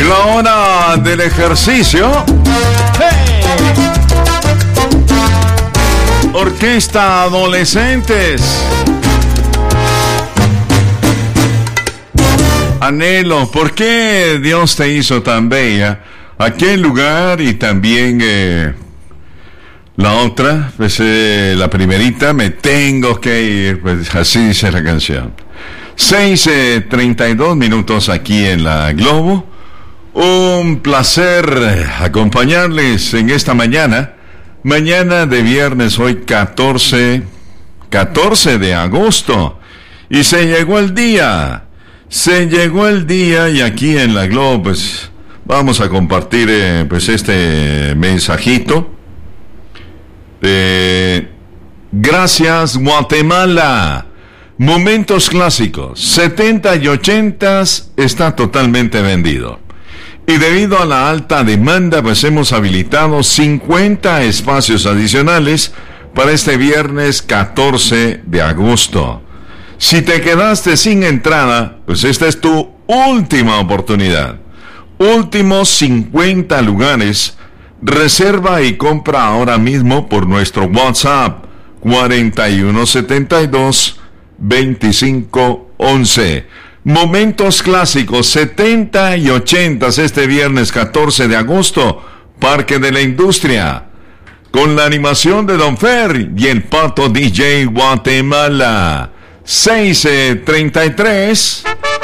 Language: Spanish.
la hora del ejercicio. ¡Hey! Orquesta Adolescentes. Anhelo, ¿por qué Dios te hizo tan bella? Aquel lugar y también la otra, pues la primerita, me tengo que ir, pues así dice la canción. 6:32 minutos aquí en la Globo. Un placer acompañarles en esta mañana de viernes, hoy 14 de agosto. Y se llegó el día y aquí en la Globo, pues vamos a compartir pues este mensajito. Gracias Guatemala. Momentos clásicos, 70 y 80 está totalmente vendido. Y debido a la alta demanda, pues hemos habilitado 50 espacios adicionales para este viernes 14 de agosto. Si te quedaste sin entrada, pues esta es tu última oportunidad. Últimos 50 lugares. Reserva y compra ahora mismo por nuestro WhatsApp 4172-2511. Momentos clásicos 70 y 80 este viernes 14 de agosto, Parque de la Industria, con la animación de Don Fer y el Pato DJ Guatemala. 6:33.